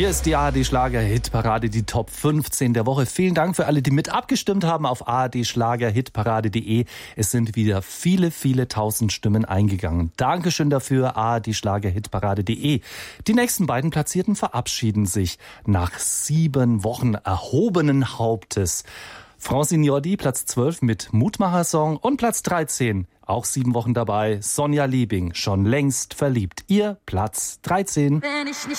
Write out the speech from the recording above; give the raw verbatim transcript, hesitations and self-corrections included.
Hier ist die A R D-Schlager-Hitparade, die Top fünfzehn der Woche. Vielen Dank für alle, die mit abgestimmt haben auf a r d schlager hitparade punkt de. Es sind wieder viele, viele tausend Stimmen eingegangen. Dankeschön dafür, a r d schlager hitparade punkt de. Die nächsten beiden Platzierten verabschieden sich nach sieben Wochen erhobenen Hauptes. Francine Jordi, Platz zwölf mit Mutmacher-Song, und Platz dreizehn, auch sieben Wochen dabei, Sonja Liebing, schon längst verliebt. Ihr Platz dreizehn. Wenn ich nicht